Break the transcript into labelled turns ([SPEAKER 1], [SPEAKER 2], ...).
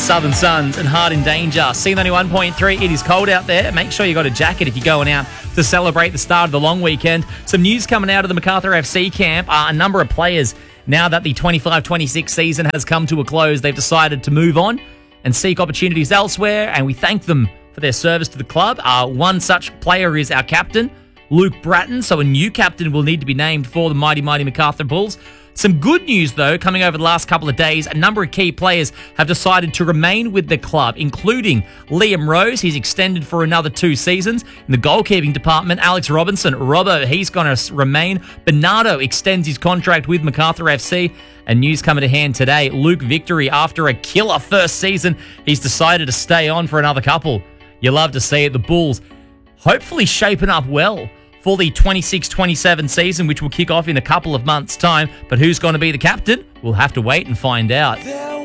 [SPEAKER 1] Southern Suns and Hard in Danger. C91.3, it is cold out there. Make sure you got a jacket if you're going out to celebrate the start of the long weekend. Some news coming out of the Macarthur FC camp. A number of players, now that the 25-26 season has come to a close, they've decided to move on and seek opportunities elsewhere, and we thank them for their service to the club. One such player is our captain, Luke Bratton, so a new captain will need to be named for the mighty Macarthur Bulls. Some good news, though, coming over the last couple of days. A number of key players have decided to remain with the club, including Liam Rose. He's extended for another 2 seasons. In the goalkeeping department, Alex Robinson, Robbo, he's going to remain. Bernardo extends his contract with Macarthur FC. And news coming to hand today, Luke Victory, after a killer first season, he's decided to stay on for another couple. You love to see it. The Bulls hopefully shaping up well for the 26-27 season, which will kick off in a couple of months' time. But who's going to be the captain? We'll have to wait and find out.